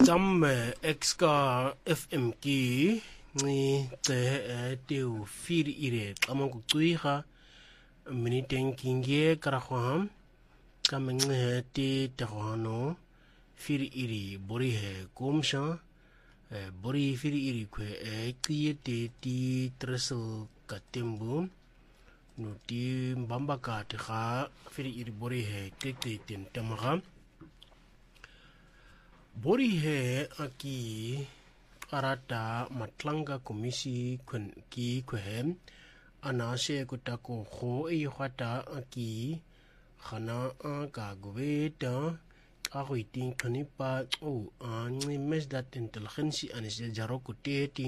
Tam exka FM ki ni te teu firi ire among kuiha miniteng kingie karaham kameng te tahano firi iri bori he komsha bori firi iri kwe kiye te ti tresel katembu no ti mbamba ka te kha firi iri bori he kete ten tamaga bori he aki arata matlanga komisi ki kwehem anase kutako kho e khata aki khana ka gubeta agoiting kanipa o ani mes dat intelligensie anis jaroko teti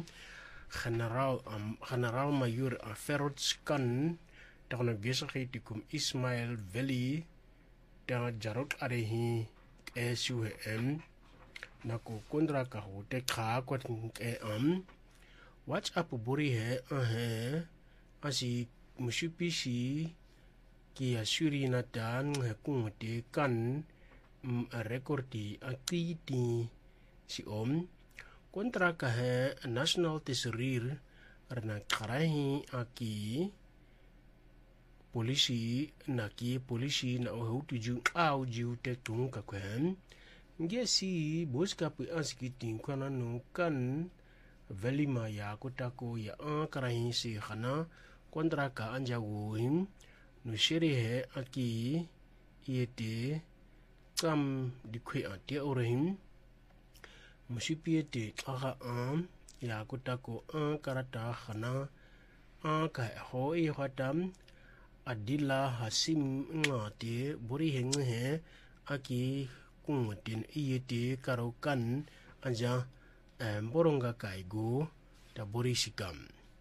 general mayor Ferrot Scan takna besigheidkom Ismail Valley ta jarok arehi SUM nako kondra ka hote kha kwat WhatsApp bori he asi mushipishi ki asuri na tan kunte kan rekordi akiti si kontra ka he national tesorir rna kharahi aki polisi na ohutu ju au ju te tung ka kwen ngesi boska pu askitin kana no kan velima ya kotako ya karahi si khana kontra ka anja wohim no shere he aki yete kam dikwe ate orehim musipiete aga ya kotako karata khana ka hoi khatam adila hasim ngate bori he aki kuntin iyete karokan anja boronga kaigo ta bori sikam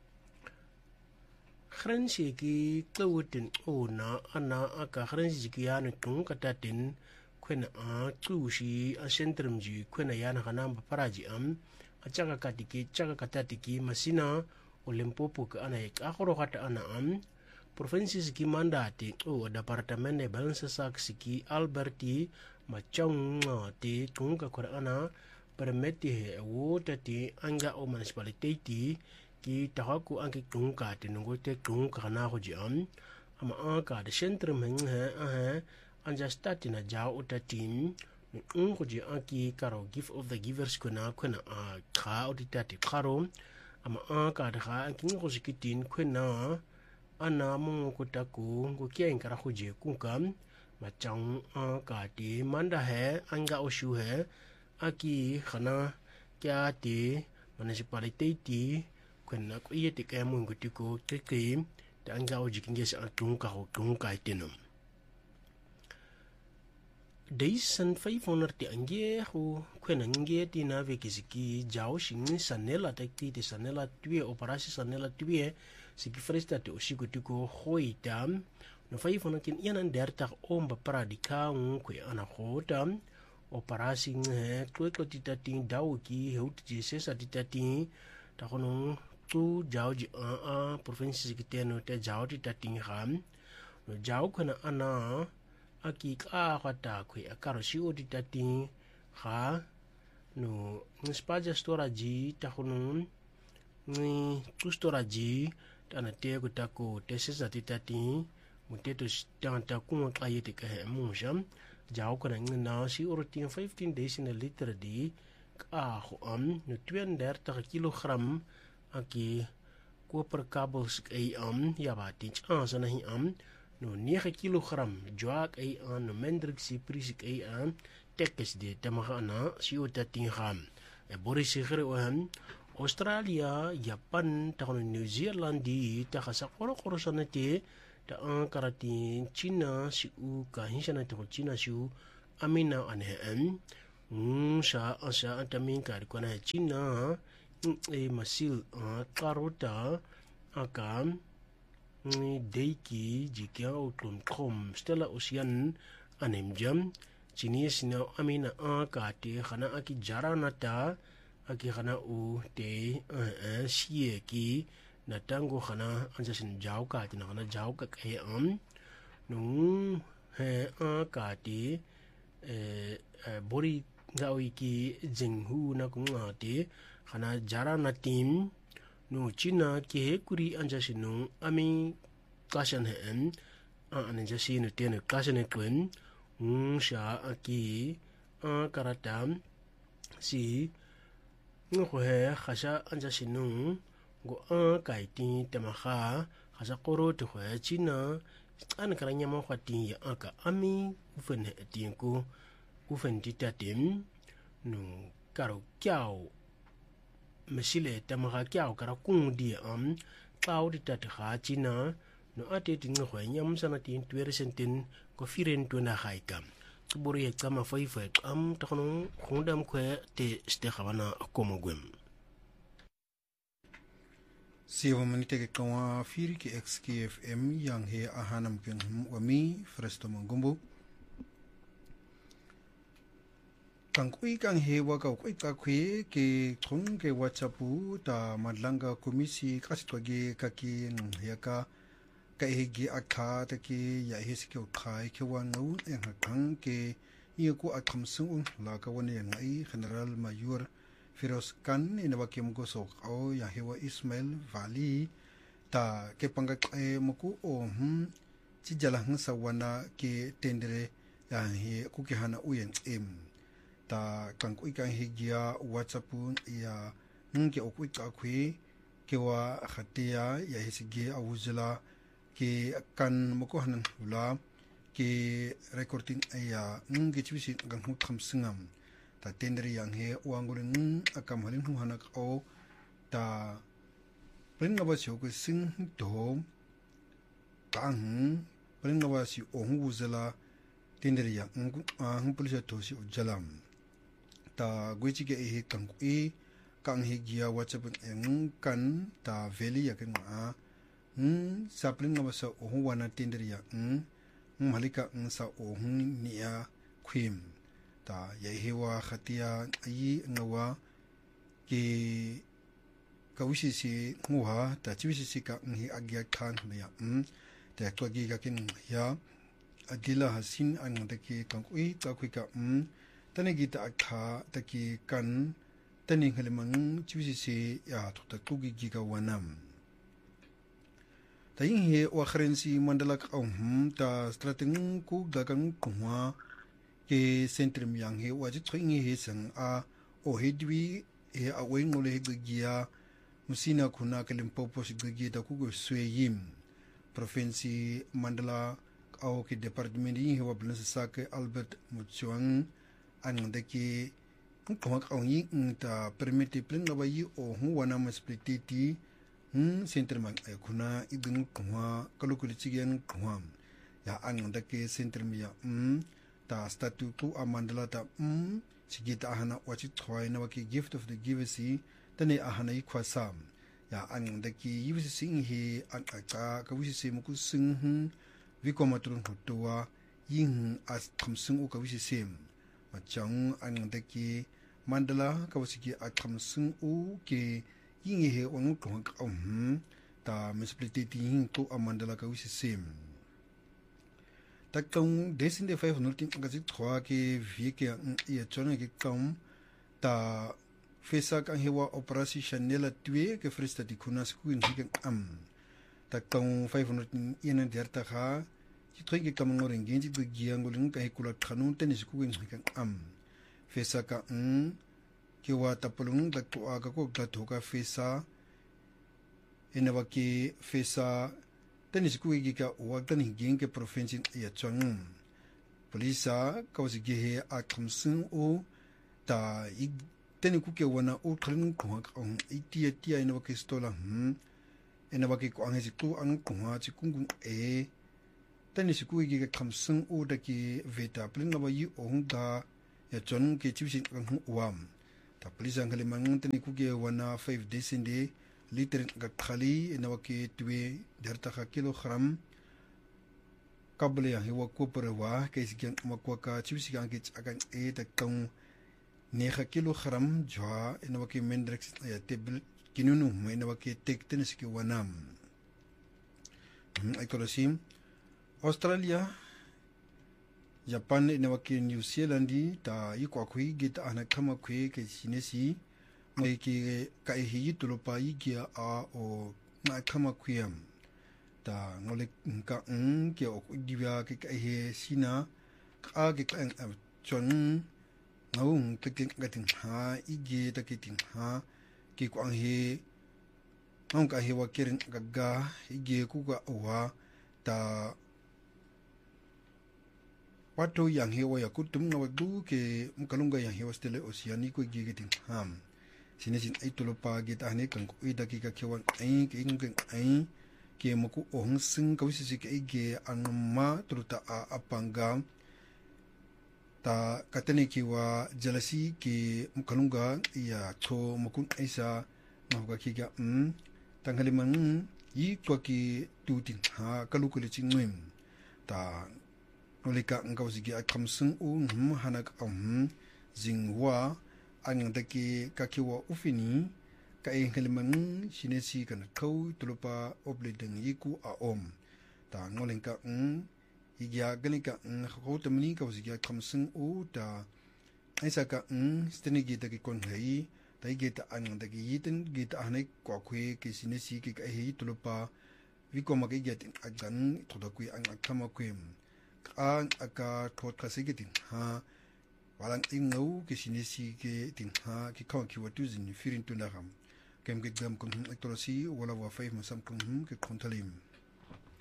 khrensi ki tlawtin ona ana aka khrensi ki yana tung katatin kwena tushi a centrum ji kwena yana kana paraji achaka katatiki masina olimpopo ka ana akoro kata ana provinces ki mandate o departement de balance saksi ki alberti machang te tunga korana permeti he wotati anga o municipality ki tahaku anki tunga te ngote tunga kana hoji ama aka de centrum he anja stati na jao utatin ngoji anki karo gift of the givers kuna kha oditati kharo ama aka de kha anki ngoji kitin kuna ana mungu kutaku ngukia inkara khuje kunkam machang ka ti manda he anga oshu he aki khana kya ti municipality ti kwena ko yete ka mungu tiko teke ta anga ojikinge sa tunka iteno Deisen 500 ti ange ho kwena nge ti na vekisiki jao shin sanela takti ti sanela tue operasi sanela tue siki fresta te osiko tiko hoitam no 500 kin yanan derta omba paradika kwe ana hotam operasi nge kweklo titati dawki heuti sesa titati ta kono tu jao ji province sikiteno te jao titati ham no jao kana ana aki ka khata kwe akaro si oditati ha no spaja storage ta kono ni tu storage tana te kutako te sesa titati muteto tanta kuma kayete ka musam jao kana na si oroti 15 days in a liter di ka ho no 32 kilogram aki copper cables ai ya ba ti sana hi no 9 kilogram joak ai no mendrix si prisik ai tekes de tamaga na si otati ham e boris sigre Australia, Japan, ta New Zealand di ta sa koro sanate ta karatin China si u ka hinsana ta China si u amina anhem sa asa antamin ka kona China e masil karota akam ni deiki jikia utlum krom stella ocean anemjam Chinese na amina ka te khana aki jaranata aki khana u te sie ki na tango khana anja sin jao ka tina khana jao ka ke nung he ka ti bori nga wiki jenghu na kungate khana jara na tim no china ke kuri anja sinu ami kashan hem an jasi no tene kashan ekwen sha aki karatam si ngo he khasha anja sinu go kai ti temaha khasha qoro te khwa china an karanya ma khwati ya aka ami ufen tinku ufen titatim no karo kyao mesile tamaga kyao kara kung di tao di tatikha china no ate tinga khwanya msana tin 20% ko firen to na haika buri ya kama faifa takhono khundam khwe te ste khabana komogwem Siwa manite ke kawa firi ki XKFM yang he ahanam ken wami fresto mangumbu Kangkui kang he waka kui ka kwe ke chung ke WhatsAppu ta madlanga komisi kasitwage kaki yaka ka hegi akha ta ke ya he sikyo khai ke wanu en hakang ke iku akamsu la ka wani ngai General Mayor Firoz Khan inawa ke mko sok au ya hewa Ismail Vali ta ke panga muku o chi jalang sawana ke tendre ya he ku ke hana uyen ta kangkui kang higia WhatsApp ya nge okui ka kwe ke wa khatia ya hisige awuzla ke kan moko hanan hula ke recording ya nge chwisi gang hu khamsingam ta tendri yang he wangulin akam halin hu hanak o ta pringa ba chok sing do kang pringa ba si o hu wuzla tendri yang ang polisa to si ujalam ta gwechi ke he kangkui kang he gia WhatsApp en kan ta veli ya ken sapling na sa o wana tender ya malika sa o niya khim ta ya hewa khatia ai ngawa ke kawisi si nguha ta chiwisi si ka hi agya khan ya ta kwagi ga ken ya adila hasin an ta ke kangkui ta khui ka tani gita akha taki kan tani halimang chiwisi se ya thukta tugi giga wanam ta yin he wa kharensi mandala ka ta strating ku dagang kuma ke sentrim yang he wa ji thing he sang a o hedwi e a wengole he giya musina kuna kalimpo pos giga da ku go sweyim provinsi mandala au ke department yin he wa blansa sake Albert Muchwang an da ke kuma kaunyi ta permiti plin na bayi o hu wana masplititi center man kuna idin kuma kalukuli chigen kuma ya an da ke center mi ya ta statu ku amandala ta sigita hana wachi thwai na ki gift of the givesi tane ahana ikwasam ya an da ke yivisi sing he an ka ka wisi se muku sing vikomatrun hotwa yin as thamsing u ka wisi sem machang ang deki mandala kawasiki akamsung u ke yingi he wangu kong ta misplititi yin to amandala kawisi sem takong desinde 500 ngasi thwa ke vike ya chona ke kam ta fesa kang hewa operasi Chanela 2 ke frista di kunas ku ngi takong 500 yen derta kha Chitringi kamangoreng genji de giangolin kai kula khanun tenis ku ngin kan fesa ka ke wa tapulung da to aga ko da to ka fesa enawa ki fesa tenis ku gi ka wa tan hingin ke province ya chang polisa ka wasi ge he a khamsun o ta i teni ku ke wana o khalin ko ka itia tia enawa ki stola enawa ki ko angi tu an ko ha chi kungun tani siku gi ka khamsung o da ki veta plin na yi ong da ya chon ke chibsin kan wam ta polisa ngali mang tani ku ge wana 5 days inde liter ga khali na ke twe derta ka kilogram kable ya hewa ko perwa ke sigan makwa ka chibsi kan ke akan ta kan ne ka kilogram jwa na ke mendrex ya tebel kinunu mai na ke tek tani siku wanam ai kolosim Australia Japan ne wake New Zealand ta ikwa khui gita ana kama khui ke sinesi mai ki ka hi tulopa igia a o na kama khuiam ta ngole ka ke o divya ke ka he sina ka ke ka chon ngau ke tin ha igi ta ke tin ha ki kwang he ngau ka he wa kerin gaga igi ku ga wa ta pato yang hewa ya kutum na wadu ke mkalunga yang hewa stele oceanico gigitin ham sinesin ay tulopa gita ane kang kuida ki kakewan ay ke ingang ay ke maku ohang sing kawisi ke ige anma turuta a apanga ta katene kiwa jalasi ke mkalunga ya to makun aisa mahuka kiga tanghaliman yi kwa ki tutin ha kalukuli chingwim ta Nolika ngau sigi akamsung hanak zingwa ang daki kakiwa ufini ka heliman sinesi kan kau tulupa obledeng yiku aom ta ngolinka igya galika khotamni kau sigi akamsung ta aisaka stenigi daki konhei ta igeta ang daki yiten gita hanek kwa kwe ke sinesi ke ka tulupa wikoma ke igyatin agan todakui ang akama kwem ang aka thot khasige tin ha walang ingau ke sinesi ke tin ha ki kaw ki watu zin firin tunaham kem ke gam kun aktorasi wala wa 5 masam kun ke kontalim